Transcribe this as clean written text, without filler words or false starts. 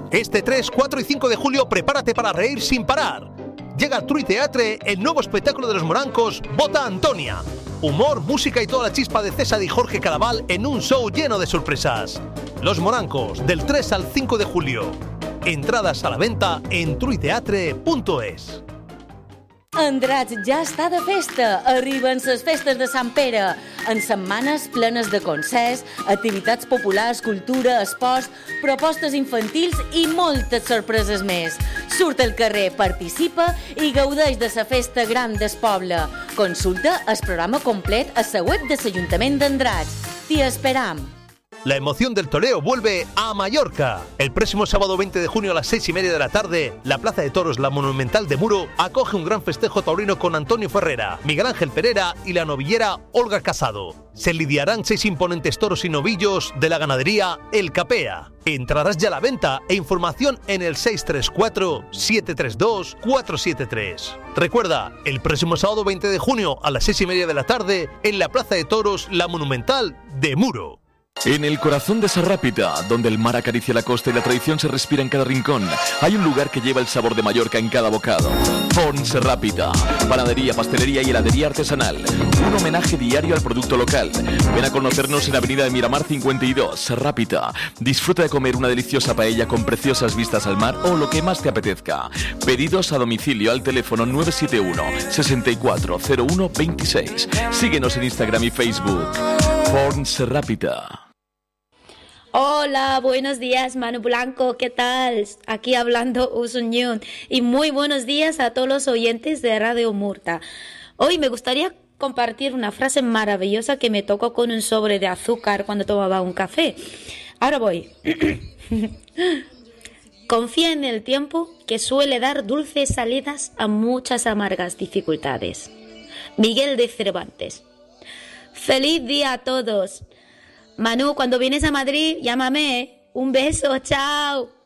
Este 3, 4 y 5 de julio prepárate para reír sin parar. Llega al True Teatre el nuevo espectáculo de los morancos Bota Antonia. Humor, música y toda la chispa de César y Jorge Caraval en un show lleno de sorpresas. Los morancos, del 3 al 5 de julio. Entradas a la venta en truiteatre.es. Andratx ja està de festa. Arriben les festes de Sant Pere, en setmanes plenes de concerts, activitats populars, cultura, esports, propostes infantils i moltes sorpreses més. Surt al carrer, participa i gaudeix de la festa gran del poble. Consulta el programa complet a la web de l'Ajuntament d'Andratx. T'hi esperam. La emoción del toreo vuelve a Mallorca. El próximo sábado 20 de junio a las 6:30 de la tarde, la Plaza de Toros La Monumental de Muro acoge un gran festejo taurino con Antonio Ferrera, Miguel Ángel Pereira y la novillera Olga Casado. Se lidiarán 6 imponentes toros y novillos de la ganadería El Capea. Entrarás ya a la venta e información en el 634-732-473. Recuerda, el próximo sábado 20 de junio a las 6:30 de la tarde en la Plaza de Toros La Monumental de Muro. En el corazón de Serrapita, donde el mar acaricia la costa y la tradición se respira en cada rincón, hay un lugar que lleva el sabor de Mallorca en cada bocado. Forn Serrapita, panadería, pastelería y heladería artesanal. Un homenaje diario al producto local. Ven a conocernos en Avenida de Miramar 52, Serrapita. Disfruta de comer una deliciosa paella con preciosas vistas al mar o lo que más te apetezca. Pedidos a domicilio al teléfono 971 6401 26. Síguenos en Instagram y Facebook. Forn Serrapita. Hola, buenos días Manu Blanco, ¿qué tal? Aquí hablando Usuñón y muy buenos días a todos los oyentes de Radio Murta. Hoy me gustaría compartir una frase maravillosa que me tocó con un sobre de azúcar cuando tomaba un café. Ahora voy. Confía en el tiempo que suele dar dulces salidas a muchas amargas dificultades. Miguel de Cervantes. ¡Feliz día a todos! Manu, cuando vienes a Madrid, llámame. Un beso, chao.